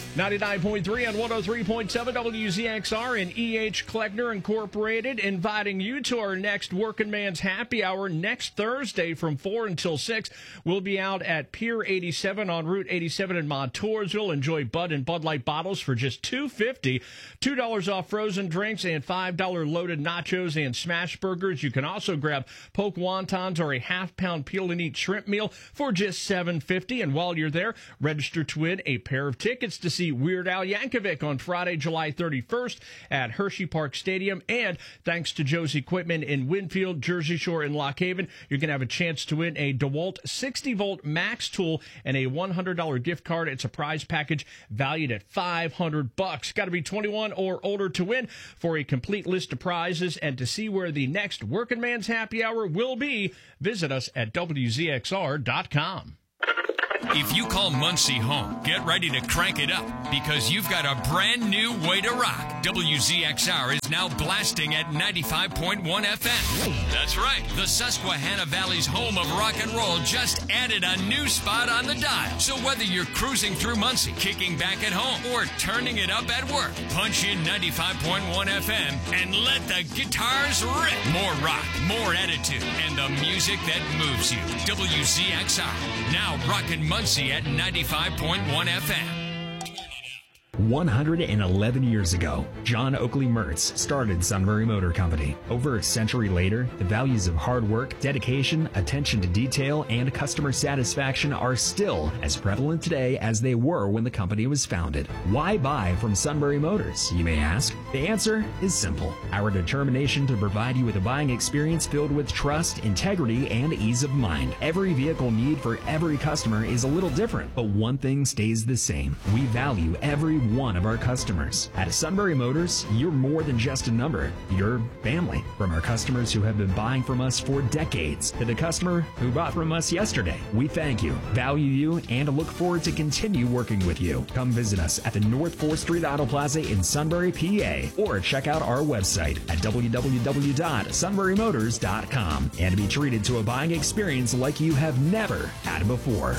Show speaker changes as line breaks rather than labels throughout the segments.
99.3 and 103.7 WZXR and E.H. Kleckner Incorporated inviting you to our next Working Man's Happy Hour next Thursday from 4 until 6. We'll be out at Pier 87 on Route 87 in Montoursville. Enjoy Bud and Bud Light bottles for just $2.50. $2 off frozen drinks and $5 loaded nachos and smash burgers. You can also grab poke wontons or a half-pound peel-and-eat shrimp meal for just $7.50. And while you're there, register to win a pair of tickets to see Weird Al Yankovic on Friday, July 31st at Hershey Park Stadium. And thanks to Joe's Equipment in Winfield, Jersey Shore, and Lock Haven, you can have a chance to win a DeWalt 60-volt Max tool and a $100 gift card. It's a prize package valued at $500. Got to be 21 or older to win. For a complete list of prizes and to see where the next Working Man's Happy Hour will be, visit us at WZXR.com.
If you call Muncie home, get ready to crank it up because you've got a brand new way to rock. WZXR is now blasting at 95.1 FM. That's right. The Susquehanna Valley's home of rock and roll just added a new spot on the dial. So whether you're cruising through Muncie, kicking back at home, or turning it up at work, punch in 95.1 FM and let the guitars rip. More rock, more attitude, and the music that moves you. WZXR, now rockin' Muncie at 95.1 FM.
111 years ago, John Oakley Mertz started Sunbury Motor Company. Over a century later, the values of hard work, dedication, attention to detail, and customer satisfaction are still as prevalent today as they were when the company was founded. Why buy from Sunbury Motors, you may ask? The answer is simple. Our determination to provide you with a buying experience filled with trust, integrity, and ease of mind. Every vehicle need for every customer is a little different, but one thing stays the same. We value every one of our customers. At Sunbury Motors, you're more than just a number. You're family. From our customers who have been buying from us for decades to the customer who bought from us yesterday, we thank you, value you, and look forward to continue working with you. Come visit us at the North 4th Street Auto Plaza in Sunbury, PA, or check out our website at www.sunburymotors.com and be treated to a buying experience like you have never had before.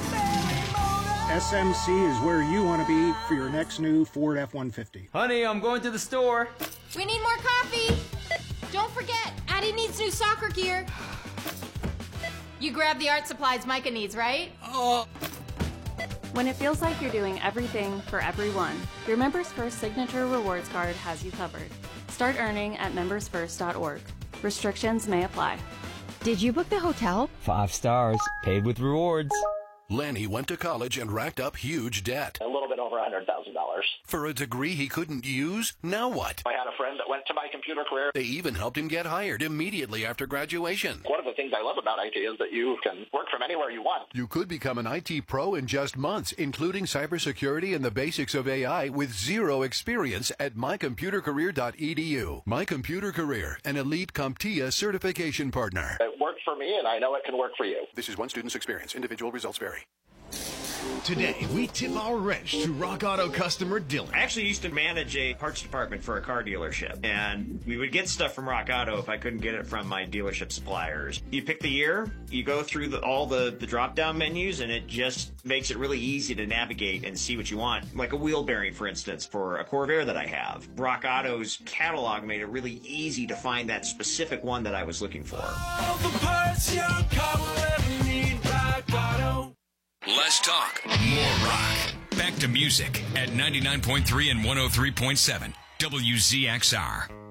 SMC is where you want to be for your next new Ford F-150.
Honey, I'm going to the store.
We need more coffee. Don't forget, Addie needs new soccer gear. You grab the art supplies Micah needs, right?
Oh.
When it feels like you're doing everything for everyone, your Members First Signature Rewards Card has you covered. Start earning at membersfirst.org. Restrictions may apply.
Did you book the hotel?
5 stars, paid with rewards.
Lanny went to college and racked up huge debt.
A little bit over $100,000.
For a degree he couldn't use? Now what?
I had a friend that went to My Computer Career.
They even helped him get hired immediately after graduation.
One of the things I love about IT is that you can work from anywhere you want.
You could become an IT pro in just months, including cybersecurity and the basics of AI with zero experience at mycomputercareer.edu. My Computer Career, an elite CompTIA certification partner.
It worked for me, and I know it can work for you.
This is one student's experience. Individual results vary.
Today, we tip our wrench to Rock Auto customer Dylan.
I actually used to manage a parts department for a car dealership, and we would get stuff from Rock Auto if I couldn't get it from my dealership suppliers. You pick the year, you go through all the drop-down menus, and it just makes it really easy to navigate and see what you want. Like a wheel bearing, for instance, for a Corvair that I have. Rock Auto's catalog made it really easy to find that specific one that I was looking for.
All the parts your car will ever need, Rock Auto.
Less talk, more rock. Back to music at 99.3 and 103.7 WZXR.